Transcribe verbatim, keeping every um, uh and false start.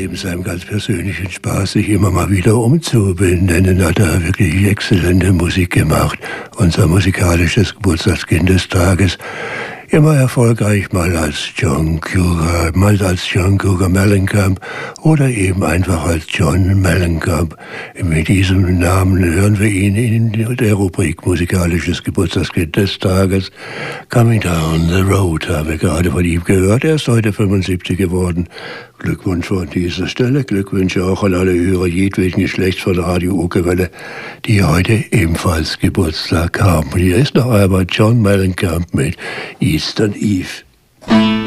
neben seinem ganz persönlichen Spaß, sich immer mal wieder umzubenennen, hat er wirklich exzellente Musik gemacht. Unser musikalisches Geburtstagskind des Tages. Immer erfolgreich, mal als John Cougar, mal als John Cougar Mellencamp oder eben einfach als John Mellencamp. Mit diesem Namen hören wir ihn in der Rubrik Musikalisches Geburtstagskind des Tages. Coming Down the Road haben wir gerade von ihm gehört. Er ist heute fünfundsiebzig geworden. Glückwunsch von dieser Stelle. Glückwünsche auch an alle Hörer jedweden Geschlechts von Radio Uckerwelle, die heute ebenfalls Geburtstag haben. Hier ist noch einmal John Mellencamp mit Eastern Eve.